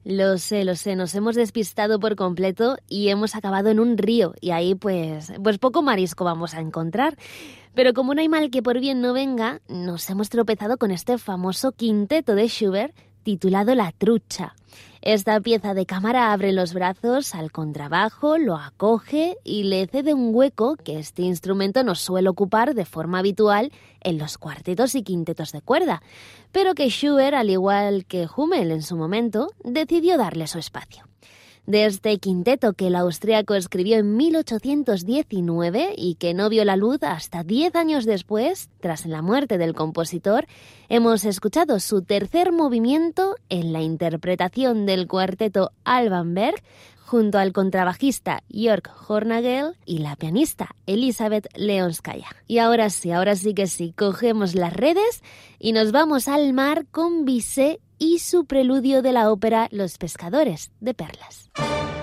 Lo sé, nos hemos despistado por completo y hemos acabado en un río y ahí pues poco marisco vamos a encontrar. Pero como no hay mal que por bien no venga, nos hemos tropezado con este famoso quinteto de Schubert titulado La Trucha. Esta pieza de cámara abre los brazos al contrabajo, lo acoge y le cede un hueco que este instrumento no suele ocupar de forma habitual en los cuartetos y quintetos de cuerda, pero que Schubert, al igual que Hummel en su momento, decidió darle su espacio. De este quinteto que el austríaco escribió en 1819 y que no vio la luz hasta 10 años después, tras la muerte del compositor, hemos escuchado su tercer movimiento en la interpretación del cuarteto Alban Berg junto al contrabajista Jörg Hornagel y la pianista Elisabeth Leonskaya. Y ahora sí que sí, cogemos las redes y nos vamos al mar con Bizet y su preludio de la ópera Los pescadores de perlas.